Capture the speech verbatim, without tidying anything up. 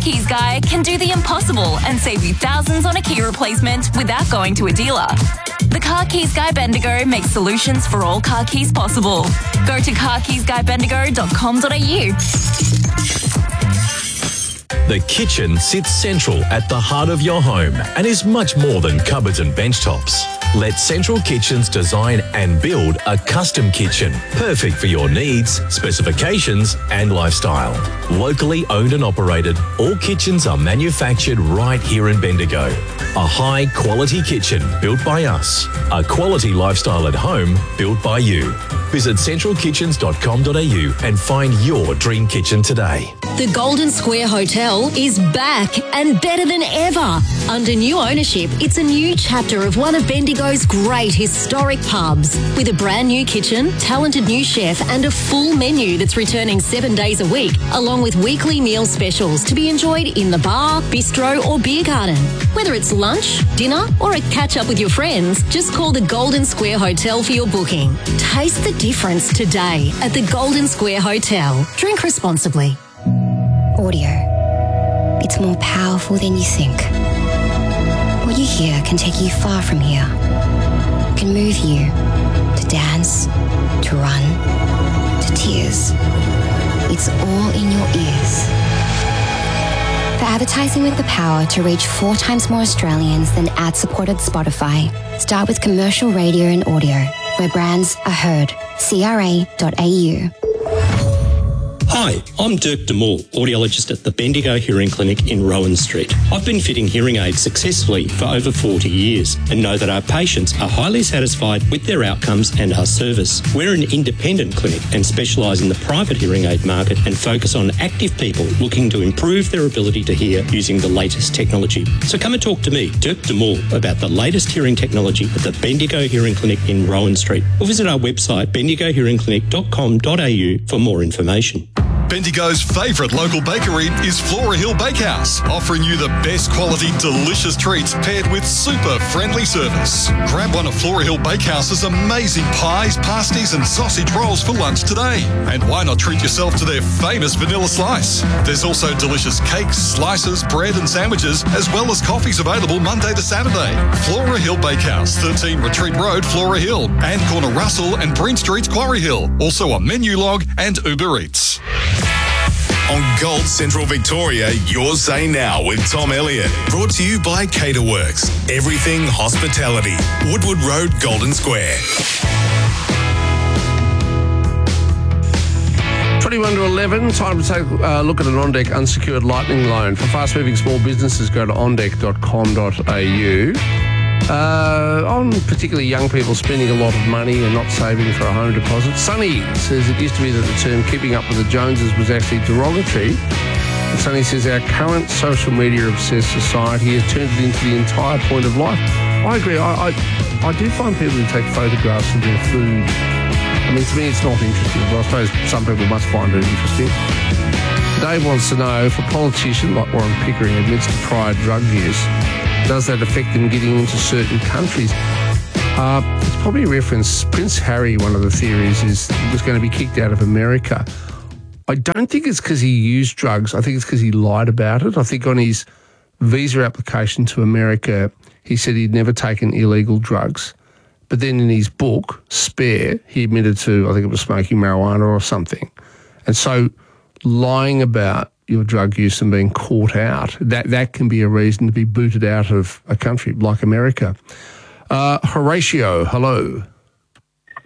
Keys Guy can do the impossible and save you thousands on a key replacement without going to a dealer. The Car Keys Guy Bendigo makes solutions for all car keys possible. Go to car keys guy bendigo dot com dot a u. The kitchen sits central at the heart of your home and is much more than cupboards and bench tops. Let Central Kitchens design and build a custom kitchen, perfect for your needs, specifications and lifestyle. Locally owned and operated, all kitchens are manufactured right here in Bendigo. A high-quality kitchen built by us. A quality lifestyle at home built by you. Visit central kitchens dot com dot a u and find your dream kitchen today. The Golden Square Hotel is back and better than ever. Under new ownership, it's a new chapter of one of Bendigo's great historic pubs. With a brand new kitchen, talented new chef and a full menu that's returning seven days a week, along with weekly meal specials to be enjoyed in the bar, bistro or beer garden. Whether it's lunch, dinner or a catch-up with your friends, just call the Golden Square Hotel for your booking. Taste the difference today at the Golden Square Hotel. Drink responsibly. Audio. It's more powerful than you think. What you hear can take you far from here. It can move you to dance, to run, to tears. It's all in your ears. For advertising with the power to reach four times more Australians than ad-supported Spotify, start with commercial radio and audio, where brands are heard. C R A dot A U. Hi, I'm Dirk de Moore, audiologist at the Bendigo Hearing Clinic in Rowan Street. I've been fitting hearing aids successfully for over forty years and know that our patients are highly satisfied with their outcomes and our service. We're an independent clinic and specialise in the private hearing aid market and focus on active people looking to improve their ability to hear using the latest technology. So come and talk to me, Dirk de Moore, about the latest hearing technology at the Bendigo Hearing Clinic in Rowan Street, or visit our website bendigo hearing clinic dot com dot a u for more information. Bendigo's favourite local bakery is Flora Hill Bakehouse, offering you the best quality, delicious treats paired with super friendly service. Grab one of Flora Hill Bakehouse's amazing pies, pasties and sausage rolls for lunch today. And why not treat yourself to their famous vanilla slice? There's also delicious cakes, slices, bread and sandwiches, as well as coffees available Monday to Saturday. Flora Hill Bakehouse, thirteen Retreat Road, Flora Hill, and corner Russell and Breen Street, Quarry Hill. Also on Menu Log and Uber Eats. On Gold Central Victoria, Your Say Now with Tom Elliott. Brought to you by Caterworks. Everything hospitality. Woodward Road, Golden Square. twenty-one to eleven, time to take a look at an OnDeck unsecured lightning loan. For fast-moving small businesses, go to on deck dot com dot a u. Uh, on particularly young people spending a lot of money and not saving for a home deposit, Sonny says it used to be that the term keeping up with the Joneses was actually derogatory. But Sonny says our current social media obsessed society has turned it into the entire point of life. I agree. I, I, I do find people who take photographs of their food. I mean, to me it's not interesting, but I suppose some people must find it interesting. Dave wants to know, if a politician like Warren Pickering admits to prior drug use, does that affect them getting into certain countries? Uh, it's probably a reference. Prince Harry, one of the theories, is was going to be kicked out of America. I don't think it's because he used drugs. I think it's because he lied about it. I think on his visa application to America, he said he'd never taken illegal drugs. But then in his book, Spare, he admitted to, I think it was smoking marijuana or something. And so lying about your drug use and being caught out, that, that can be a reason to be booted out of a country like America. Uh, Horatio, hello.